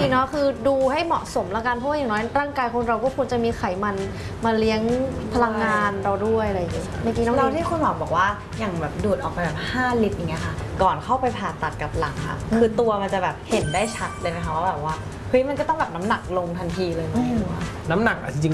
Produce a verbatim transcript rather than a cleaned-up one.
ริงๆเนาะคือดูให้เหมาะสมละกันเพราะว่าอย่างน้อยร่างกายคนเราก็ควรจะมีไขมันมาเลี้ยงพลังงานเราด้วยอะไรอย่างเงี้ยเมื่อกี้น้องเราที่คุณหมอบอกว่าอย่างแบบดูดออกไปแบบห้าลิตรอย่างเงี้ยค่ะก่อนเข้าไปผ่าตัดกับหลังค่ะคือตัวมันจะแบบเห็นได้ชัดเลยไหมคะว่าแบบว่าเฮ้ยมันก็ต้องแบบน้ำหนักลงทันทีเลยไหมน้ำหนักจริง